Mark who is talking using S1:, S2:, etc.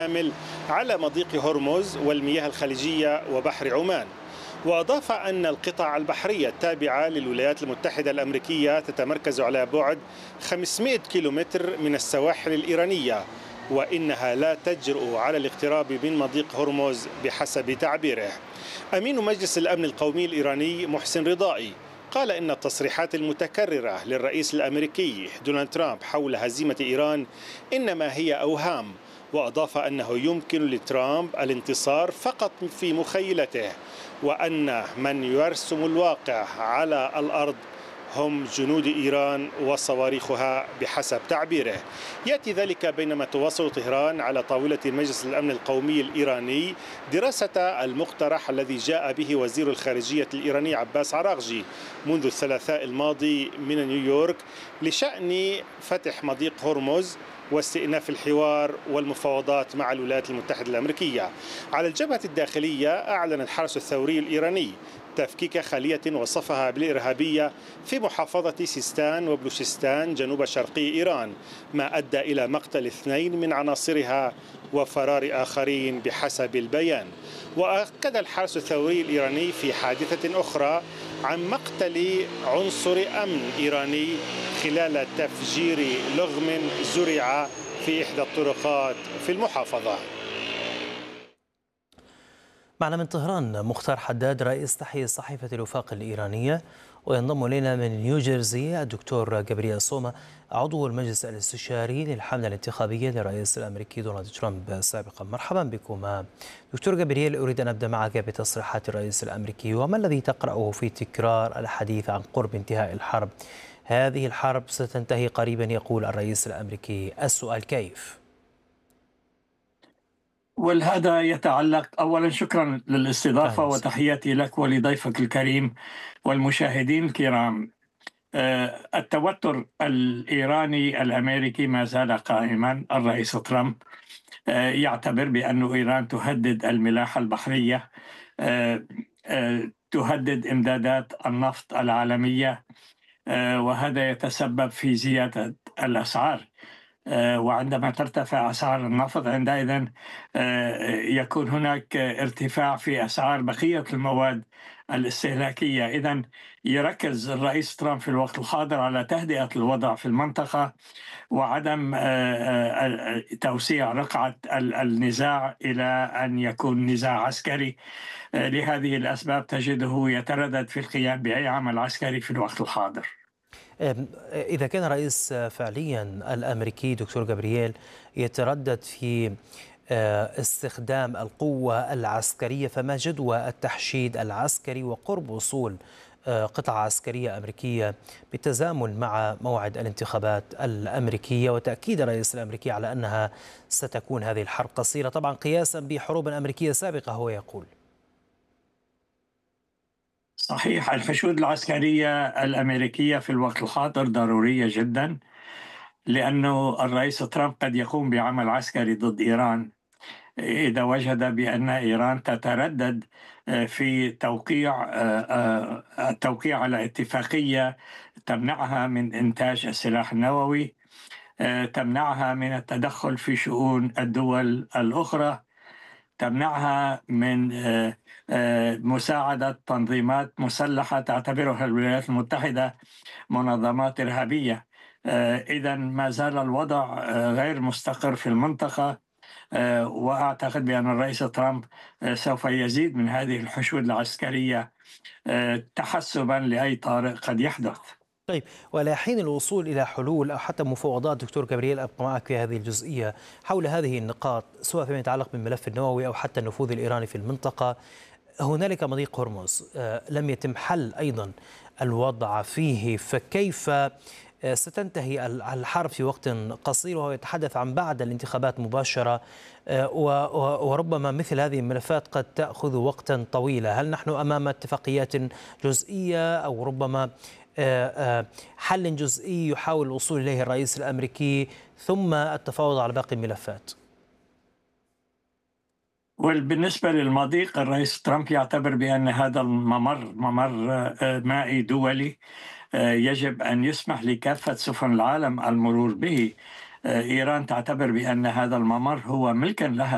S1: كامل على مضيق هرمز والمياه الخليجية وبحر عمان. وأضاف أن القطع البحرية التابعة للولايات المتحدة الأمريكية تتمركز على بعد 500 كيلومتر من السواحل الإيرانية، وإنها لا تجرؤ على الاقتراب من مضيق هرمز بحسب تعبيره. أمين مجلس الأمن القومي الإيراني محسن رضائي قال إن التصريحات المتكررة للرئيس الأمريكي دونالد ترامب حول هزيمة إيران إنما هي أوهام، وأضاف أنه يمكن لترامب الانتصار فقط في مخيلته، وأن من يرسم الواقع على الأرض هم جنود إيران وصواريخها بحسب تعبيره. يأتي ذلك بينما تواصل طهران على طاولة مجلس الأمن القومي الإيراني دراسة المقترح الذي جاء به وزير الخارجية الإيراني عباس عراغجي منذ الثلاثاء الماضي من نيويورك لشأن فتح مضيق هرمز واستئناف الحوار والمفاوضات مع الولايات المتحدة الأمريكية. على الجبهة الداخلية أعلن الحرس الثوري الإيراني تفكيك خلية وصفها بالإرهابية في محافظة سيستان وبلوشستان جنوب شرقي إيران، ما أدى إلى مقتل 2 من عناصرها وفرار آخرين بحسب البيان. وأكد الحرس الثوري الإيراني في حادثة أخرى عن مقتل عنصر أمن إيراني خلال تفجير لغم زرع في إحدى الطرقات في المحافظة.
S2: معنا من طهران مختار حداد رئيس تحرير صحيفة الوفاق الإيرانية، وينضم إلينا من نيوجيرسي الدكتور جابرييل سوما عضو المجلس الاستشاري للحملة الانتخابية للرئيس الأمريكي دونالد ترامب سابقا. مرحبا بكم دكتور جابرييل. أريد أن أبدأ معك بتصريحات الرئيس الأمريكي، وما الذي تقرأه في تكرار الحديث عن قرب انتهاء الحرب؟ هذه الحرب ستنتهي قريبا يقول الرئيس الأمريكي، السؤال كيف؟
S3: وهذا يتعلق أولا، شكرا للاستضافة وتحياتي لك ولضيفك الكريم والمشاهدين الكرام. التوتر الإيراني الأمريكي ما زال قائما. الرئيس ترامب يعتبر بأن إيران تهدد الملاحة البحرية، تهدد إمدادات النفط العالمية، وهذا يتسبب في زيادة الأسعار. وعندما ترتفع أسعار النفط عندئذ يكون هناك ارتفاع في أسعار بقية المواد الاستهلاكية. إذن يركز الرئيس ترامب في الوقت الحاضر على تهدئة الوضع في المنطقة وعدم توسيع رقعة النزاع إلى أن يكون نزاع عسكري. لهذه الأسباب تجده يتردد في القيام بأي عمل عسكري في الوقت الحاضر.
S2: إذا كان الرئيس فعليا الأمريكي دكتور جابرييل يتردد في استخدام القوة العسكرية، فما جدوى التحشيد العسكري وقرب وصول قطعة عسكرية أمريكية بالتزامن مع موعد الانتخابات الأمريكية، وتأكيد الرئيس الأمريكي على أنها ستكون هذه الحرب قصيرة، طبعا قياسا بحروب أمريكية سابقة هو يقول؟
S3: صحيح، الحشود العسكرية الأمريكية في الوقت الحاضر ضرورية جدا، لأنه الرئيس ترامب قد يقوم بعمل عسكري ضد إيران إذا وجد بأن إيران تتردد في التوقيع على اتفاقية تمنعها من إنتاج السلاح النووي، تمنعها من التدخل في شؤون الدول الأخرى، تمنعها من مساعدة تنظيمات مسلحة تعتبرها الولايات المتحدة منظمات إرهابية. إذن ما زال الوضع غير مستقر في المنطقة، وأعتقد بأن الرئيس ترامب سوف يزيد من هذه الحشود العسكرية تحسبا لأي طارئ قد يحدث.
S2: طيب، ولا حين الوصول إلى حلول أو حتى مفاوضات دكتور جابرييل، أبقى معك في هذه الجزئية حول هذه النقاط، سواء فيما يتعلق بالملف النووي أو حتى النفوذ الإيراني في المنطقة. هنالك مضيق هرمز لم يتم حل أيضا الوضع فيه، فكيف ستنتهي الحرب في وقت قصير، وهو يتحدث عن بعد الانتخابات مباشرة، وربما مثل هذه الملفات قد تأخذ وقتا طويلا؟ هل نحن أمام اتفاقيات جزئية أو ربما حل جزئي يحاول الوصول إليه الرئيس الأمريكي ثم التفاوض على باقي الملفات؟
S3: وبالنسبة للمضيق، الرئيس ترامب يعتبر بأن هذا ممر مائي دولي يجب أن يسمح لكافة سفن العالم المرور به. إيران تعتبر بأن هذا الممر هو ملكا لها